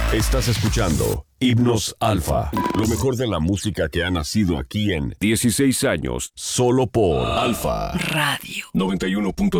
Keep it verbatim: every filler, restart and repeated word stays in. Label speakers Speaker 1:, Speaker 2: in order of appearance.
Speaker 1: Estás escuchando Himnos Alfa, lo mejor de la música que ha nacido aquí en dieciséis años, solo por Alfa
Speaker 2: Radio
Speaker 1: noventa y uno punto